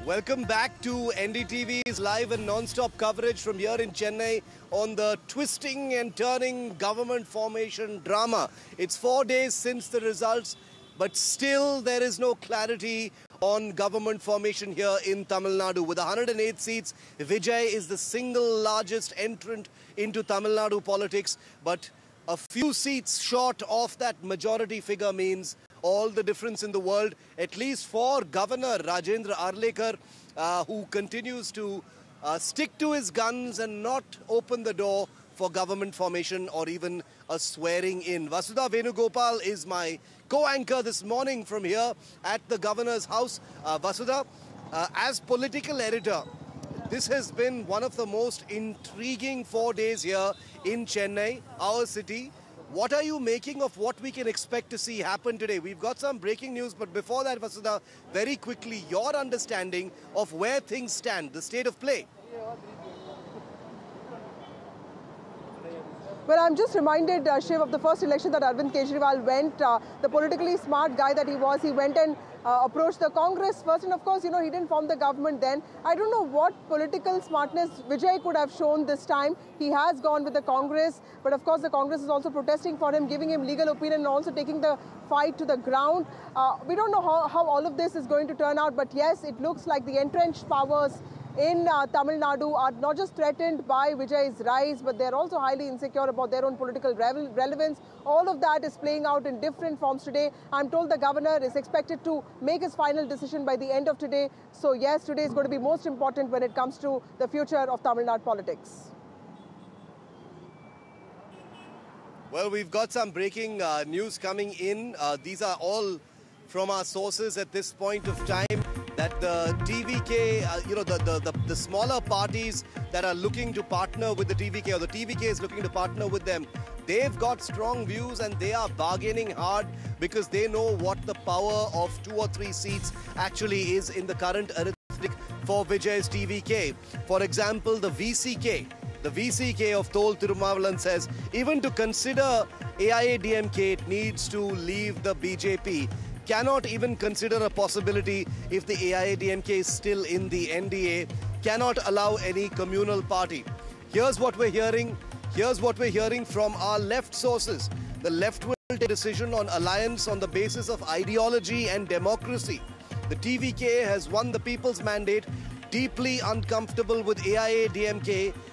Welcome back to NDTV's live and non-stop coverage from here in Chennai on the twisting and turning government formation drama. It's 4 days since the results, but still there is no clarity on government formation here in Tamil Nadu. With 108 seats, Vijay is the single largest entrant into Tamil Nadu politics, but a few seats short of that majority figure means all the difference in the world, at least for Governor Rajendra Arlekar, who continues to stick to his guns and not open the door for government formation or even a swearing in. Vasudha Venugopal is my co-anchor this morning from here at the Governor's house. Vasudha, as political editor, this has been one of the most intriguing 4 days here in Chennai, our city. What are you making of what we can expect to see happen today? We've got some breaking news, but before that, Vasudha, very quickly, your understanding of where things stand, the state of play. Well, I'm just reminded, Shiv, of the first election that Arvind Kejriwal went, the politically smart guy that he was, he went and approached the Congress first, and of course, you know, he didn't form the government then. I don't know what political smartness Vijay could have shown this time. He has gone with the Congress, but of course the Congress is also protesting for him, giving him legal opinion and also taking the fight to the ground. We don't know how all of this is going to turn out, but yes, it looks like the entrenched powers in Tamil Nadu are not just threatened by Vijay's rise, but they're also highly insecure about their own political relevance. All of that is playing out in different forms today. I'm told the governor is expected to make his final decision by the end of today. So yes, today is going to be most important when it comes to the future of Tamil Nadu politics. Well, we've got some breaking news coming in. These are all from our sources at this point of time, that the TVK, the smaller parties that are looking to partner with the TVK, or the TVK is looking to partner with them, they've got strong views and they are bargaining hard because they know what the power of 2 or 3 seats actually is in the current arithmetic for Vijay's TVK. For example, the VCK of Thol Tirumavalan says, even to consider AIADMK, it needs to leave the BJP. Cannot even consider a possibility if the AIADMK is still in the NDA, cannot allow any communal party. Here's what we're hearing from our left sources. The left will take a decision on alliance on the basis of ideology and democracy. The TVK has won the people's mandate, deeply uncomfortable with AIADMK